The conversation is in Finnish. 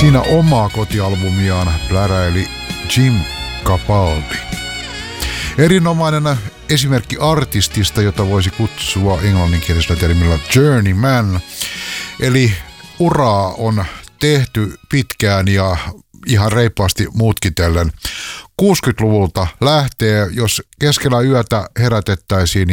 Siinä omaa kotialbumiaan pläräili Jim Capaldi. Erinomainen esimerkki artistista, jota voisi kutsua englanninkielisellä termillä journeyman. Eli uraa on tehty pitkään ja ihan reippaasti mutkitellen. 60-luvulta lähtee, jos keskellä yötä herätettäisiin